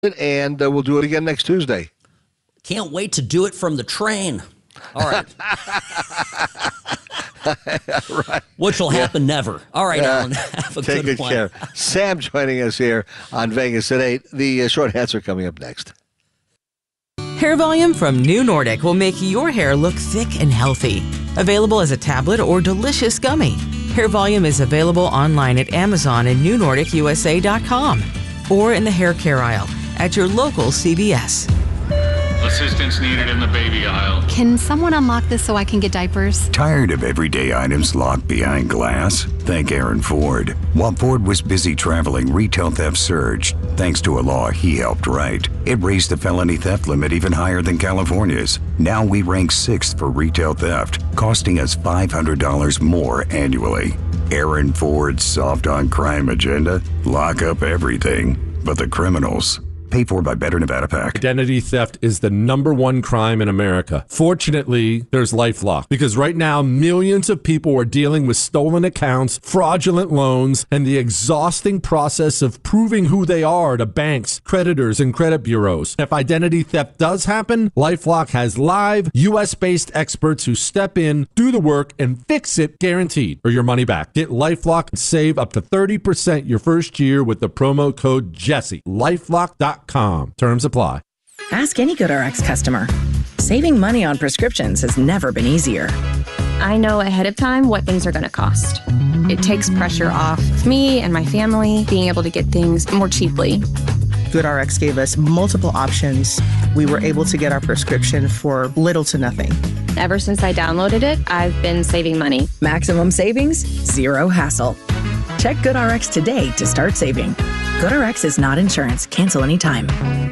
and we'll do it again next Tuesday. Can't wait to do it from the train. All right. Right. Which will happen never. All right, Alan. Have a Take good one. care. Sam joining us here on Vegas at 8. The short answer coming up next. Hair Volume from New Nordic will make your hair look thick and healthy. Available as a tablet or delicious gummy. Hair Volume is available online at Amazon and newnordicusa.com or in the hair care aisle at your local CVS. Assistance needed in the baby aisle. Can someone unlock this so I can get diapers? Tired of everyday items locked behind glass? Thank Aaron Ford. While Ford was busy traveling, retail theft surged. Thanks to a law he helped write. It raised the felony theft limit even higher than California's. Now we rank 6th for retail theft, costing us $500 more annually. Aaron Ford's soft on crime agenda? Lock up everything but the criminals. Paid for by Better Nevada PAC. Identity theft is the #1 crime in America. Fortunately, there's LifeLock, because right now millions of people are dealing with stolen accounts, fraudulent loans, and the exhausting process of proving who they are to banks, creditors, and credit bureaus. If identity theft does happen, LifeLock has live, U.S.-based experts who step in, do the work, and fix it, guaranteed, or your money back. Get LifeLock and save up to 30% your first year with the promo code Jesse. LifeLock.com. Terms apply. Ask any GoodRx customer. Saving money on prescriptions has never been easier. I know ahead of time what things are going to cost. It takes pressure off me and my family being able to get things more cheaply. GoodRx gave us multiple options. We were able to get our prescription for little to nothing. Ever since I downloaded it, I've been saving money. Maximum savings, zero hassle. Check GoodRx today to start saving. GoodRx is not insurance. Cancel anytime.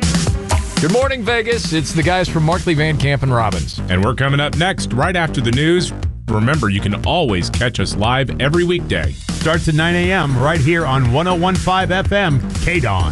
Good morning, Vegas. It's the guys from Markley, Van Camp, and Robbins. And we're coming up next, right after the news. Remember, you can always catch us live every weekday. Starts at 9 a.m. right here on 101.5 FM, KDON.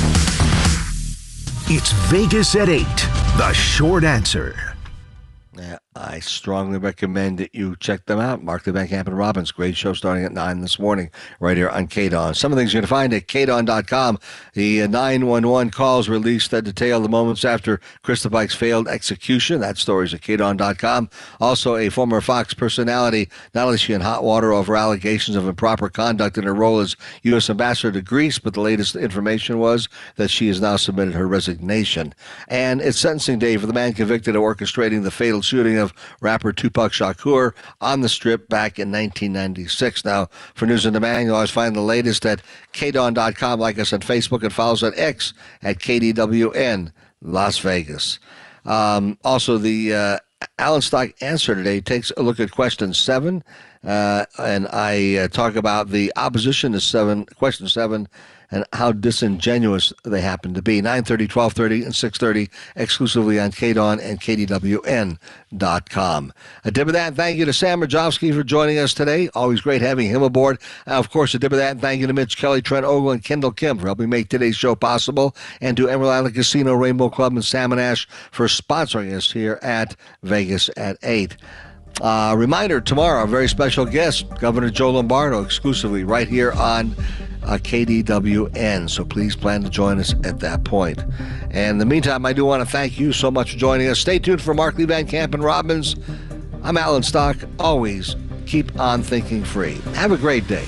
It's Vegas at 8, the short answer. Yeah, I strongly recommend that you check them out. Markley, Van Camp, and Robbins. Great show starting at 9 this morning right here on KDON. Some of the things you're going to find at KDON.com. The 911 calls released that detail the moments after Krista Pike's failed execution. That story's at KDON.com. Also, a former Fox personality, not only is she in hot water over allegations of improper conduct in her role as U.S. Ambassador to Greece, but the latest information was that she has now submitted her resignation. And it's sentencing day for the man convicted of orchestrating the fatal shooting of rapper Tupac Shakur on the Strip back in 1996. Now, for news on demand, you'll always find the latest at KDON.com. Like us on Facebook and follow us on X at KDWN Las Vegas. Also, the Alan Stock answer today takes a look at question 7, and I talk about the opposition to question 7, and how disingenuous they happen to be. 9:30, 12:30, and 6:30, exclusively on KDON and KDWN.com. A dip of that, and thank you to Sam Rajovsky for joining us today. Always great having him aboard. Of course, a dip of that, and thank you to Mitch Kelly, Trent Ogle, and Kendall Kim for helping make today's show possible, and to Emerald Island Casino, Rainbow Club, and Salmon Ash for sponsoring us here at Vegas at 8. Reminder, tomorrow, a very special guest, Governor Joe Lombardo, exclusively right here on KDWN. So please plan to join us at that point. And in the meantime, I do want to thank you so much for joining us. Stay tuned for Markley, Van Camp, and Robbins. I'm Alan Stock. Always keep on thinking free. Have a great day.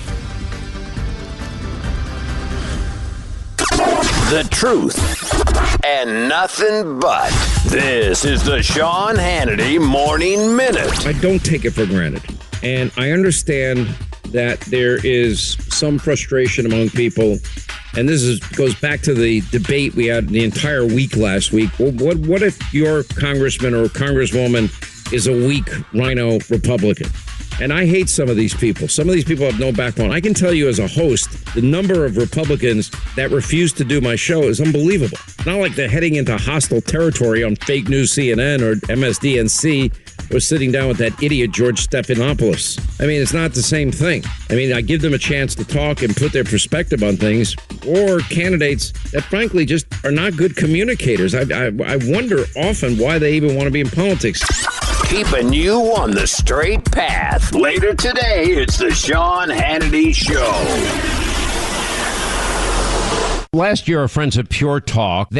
The truth and nothing but. This is the Sean Hannity Morning Minute. I don't take it for granted. And I understand that there is some frustration among people. And this goes back to the debate we had the entire week last week. Well, what if your congressman or congresswoman is a weak rhino Republican? And I hate some of these people. Some of these people have no backbone. I can tell you as a host, the number of Republicans that refuse to do my show is unbelievable. It's not like they're heading into hostile territory on fake news CNN or MSDNC or sitting down with that idiot George Stephanopoulos. I mean, it's not the same thing. I mean, I give them a chance to talk and put their perspective on things, or candidates that frankly just are not good communicators. I wonder often why they even want to be in politics. Keeping you on the straight path. Later today, it's the Sean Hannity Show. Last year, our friends at Pure Talk,